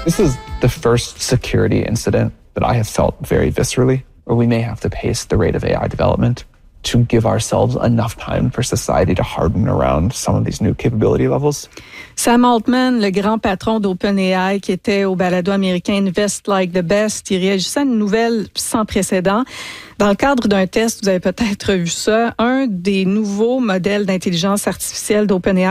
This is the first security incident that I have felt very viscerally, where we may have to pace the rate of AI development to give ourselves enough time for society to harden around some of these new capability levels. Sam Altman, le grand patron d'OpenAI qui était au balado américain Invest Like the Best, il réagissait à une nouvelle sans précédent. Dans le cadre d'un test, vous avez peut-être vu ça, un des nouveaux modèles d'intelligence artificielle d'OpenAI